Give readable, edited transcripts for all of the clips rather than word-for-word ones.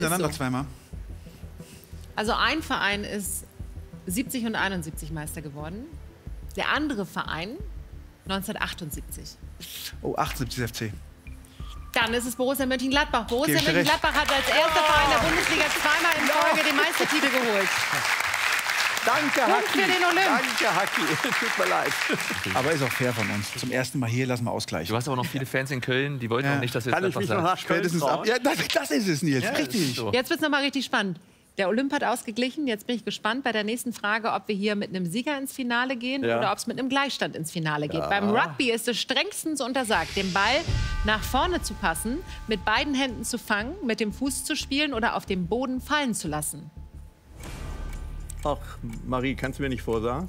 Miteinander zweimal. Also ein Verein ist 70 und 71 Meister geworden. Der andere Verein 1978. Oh, 78 FC. Dann ist es Borussia Mönchengladbach. Borussia Gebe ich dir recht. Mönchengladbach hat als erster Verein der Bundesliga zweimal in Folge den Meistertitel geholt. Danke, Punkt Hacki. für den Olymp. Danke, Hacki. Tut mir leid. Aber ist auch fair von uns. Zum ersten Mal hier lassen wir Ausgleich. Du hast aber noch viele Fans in Köln, die wollten auch nicht, dass wir Kann jetzt ich einfach mich noch sagen. nach Köln Spätestens ab. trauen? Ja, das ist es, Nils. Richtig. So. Jetzt wird es nochmal richtig spannend. Der Olymp hat ausgeglichen. Jetzt bin ich gespannt bei der nächsten Frage, ob wir hier mit einem Sieger ins Finale gehen Ja. oder ob es mit einem Gleichstand ins Finale geht. Beim Rugby ist es strengstens untersagt, den Ball nach vorne zu passen, mit beiden Händen zu fangen, mit dem Fuß zu spielen oder auf dem Boden fallen zu lassen. Ach, Marie, kannst du mir nicht vorsagen?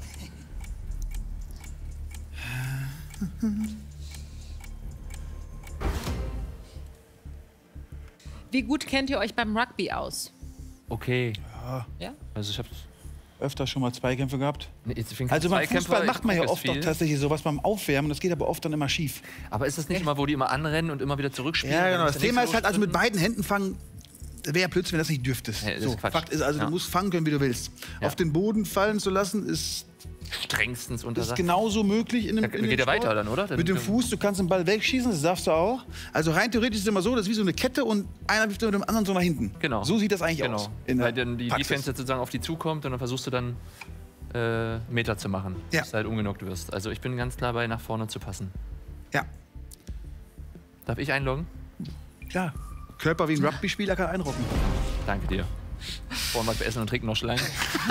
Wie gut kennt ihr euch beim Rugby aus? Okay. Ja? Also ich habe Öfter schon mal Zweikämpfe gehabt. also Also beim Fußball macht man ja oft doch tatsächlich sowas beim Aufwärmen. Das geht aber oft dann immer schief. Aber ist das nicht immer, wo die immer anrennen und immer wieder zurückspielen? Ja, Dann genau. Das ist der Thema nächste ist halt, also mit lossprinten? beiden Händen fangen, wäre Blödsinn, wenn das nicht dürftest. Ja, das So, ist Quatsch. Fakt ist also, Ja. du musst fangen können, wie du willst. Ja. Auf den Boden fallen zu lassen, ist Strengstens untersagt. genauso möglich in einem, Da in dem geht ja Sport. weiter dann, oder? Dann- Mit dem Fuß, du kannst den Ball wegschießen, das darfst du auch. Also rein theoretisch ist es immer so, das ist wie so eine Kette und einer wirft mit dem anderen so nach hinten. Genau. So sieht das eigentlich Genau. aus. in der Weil dann die Praxis. Defense sozusagen auf die zukommt und dann versuchst du dann Meter zu machen, Ja. dass du halt ungenockt wirst. Also ich bin ganz klar bei nach vorne zu passen. Ja, Darf ich einloggen? klar. Körper wie ein Rugby-Spieler kann einrocken. Danke dir. Vorhin was essen und trinken noch Schleim.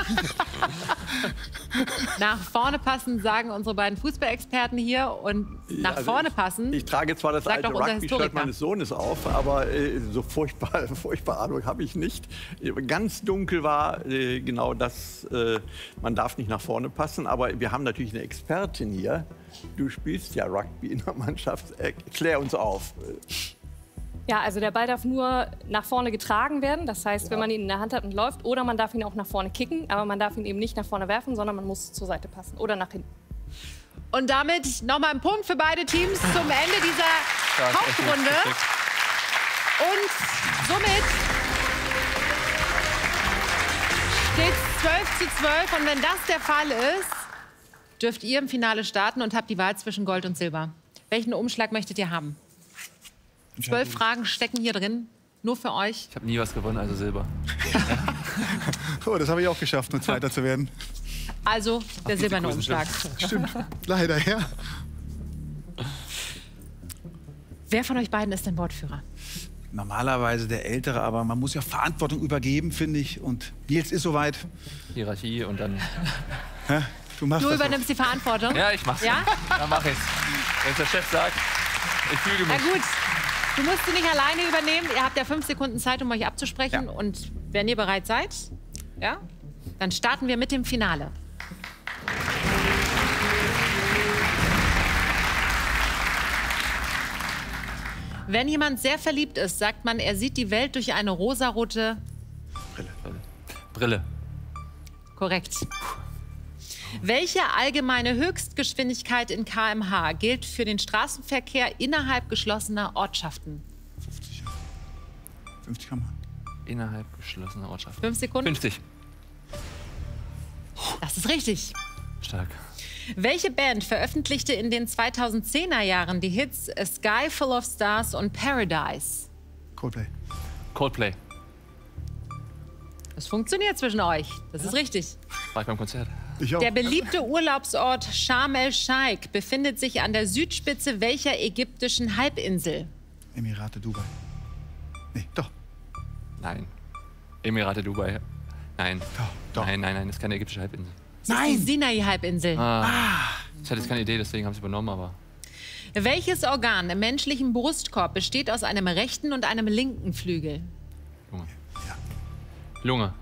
Nach vorne passen, sagen unsere beiden Fußballexperten hier. Und nach Also vorne passen. Ich trage zwar das Sagt alte doch unser Rugby-Shirt Historiker. meines Sohnes auf, aber so furchtbar Ahnung habe ich nicht. Ganz dunkel war genau das, man darf nicht nach vorne passen, aber wir haben natürlich eine Expertin hier. Du spielst ja Rugby in der Mannschaft. Klär uns auf. Ja, also der Ball darf nur nach vorne getragen werden. Das heißt, wenn man ihn in der Hand hat und läuft. Oder man darf ihn auch nach vorne kicken. Aber man darf ihn eben nicht nach vorne werfen, sondern man muss zur Seite passen. Oder nach hinten. Und damit nochmal ein Punkt für beide Teams zum Ende dieser Hauptrunde. Und somit steht es 12:12. Und wenn das der Fall ist, dürft ihr im Finale starten und habt die Wahl zwischen Gold und Silber. Welchen Umschlag möchtet ihr haben? 12 Fragen stecken hier drin, nur für euch. Ich habe nie was gewonnen, also Silber. Oh, das habe ich auch geschafft, nur Zweiter zu werden. Also der silberne Kursen Umschlag. Stimmt. Leider, ja. Wer von euch beiden ist denn Wortführer? Normalerweise der Ältere, aber man muss ja Verantwortung übergeben, finde ich. Und Nils ist soweit. Hierarchie und dann... Hä? Du machst Du das. übernimmst die Verantwortung? Ja, ich mach's. Ja? Dann mach ich's. Wenn der Chef sagt, ich füge Na mich. gut, du musst sie nicht alleine übernehmen. Ihr habt ja 5 Sekunden Zeit, um euch abzusprechen. Ja. Und wenn ihr bereit seid, ja, dann starten wir mit dem Finale. Wenn jemand sehr verliebt ist, sagt man, er sieht die Welt durch eine rosarote... Brille. Korrekt. Welche allgemeine Höchstgeschwindigkeit in km/h gilt für den Straßenverkehr innerhalb geschlossener Ortschaften? 50 km/h. Innerhalb geschlossener Ortschaft. 5 Sekunden? 50. Das ist richtig. Stark. Welche Band veröffentlichte in den 2010er Jahren die Hits A Sky Full of Stars und Paradise? Coldplay. Coldplay. Das funktioniert zwischen euch. Das ist richtig. War ich beim Konzert. Ich auch. Der beliebte Urlaubsort Sharm el-Sheikh befindet sich an der Südspitze welcher ägyptischen Halbinsel? Emirate, Dubai. Nee, doch. Nein. Emirate Dubai. Nein. Doch. Nein, nein, nein, das ist keine ägyptische Halbinsel. Das ist die Sinai-Halbinsel. Ich hatte jetzt keine Idee, deswegen haben sie übernommen, aber... Welches Organ im menschlichen Brustkorb besteht aus einem rechten und einem linken Flügel? Lunge. Ja. Lunge.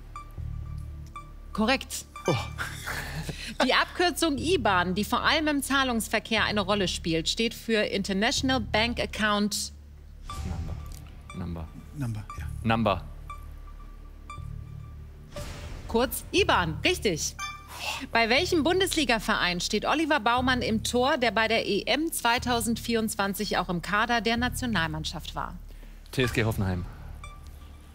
Korrekt. Oh. Die Abkürzung IBAN, die vor allem im Zahlungsverkehr eine Rolle spielt, steht für International Bank Account. Number. Number, ja. Number. Kurz IBAN, richtig. Bei welchem Bundesliga-Verein steht Oliver Baumann im Tor, der bei der EM 2024 auch im Kader der Nationalmannschaft war? TSG Hoffenheim.